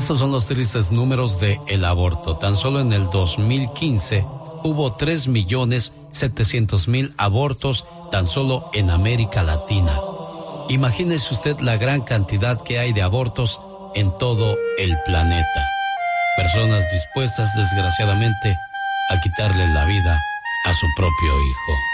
Estos son los tristes números de el aborto. Tan solo en el 2015 hubo 3.700.000 abortos tan solo en América Latina. Imagínese usted la gran cantidad que hay de abortos en todo el planeta. Personas dispuestas, desgraciadamente, a quitarle la vida a su propio hijo.